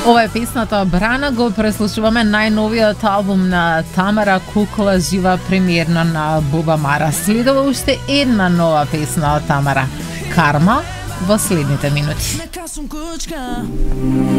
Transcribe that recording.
Ова е песната Брана, го преслушуваме најновиот албум на Тамара Кукла, жива премиерно на Буба Мара. Следува уште една нова песна од Тамара, Карма, во следните минути.